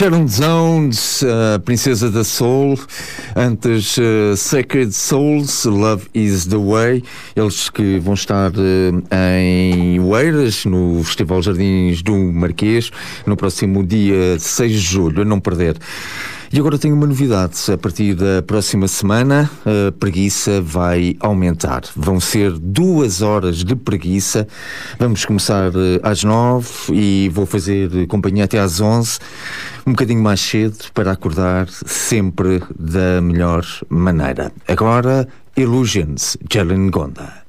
Sharon Jones, a princesa da soul, antes Sacred Souls, Love is the Way, eles que vão estar em Oeiras, no Festival Jardins do Marquês, no próximo dia 6 de julho, a não perder. E agora tenho uma novidade, a partir da próxima semana a preguiça vai aumentar, vão ser 2 horas de preguiça, vamos começar às 9 e vou fazer companhia até às 11, um bocadinho mais cedo para acordar sempre da melhor maneira. Agora, Illusions, Jalen Gonda.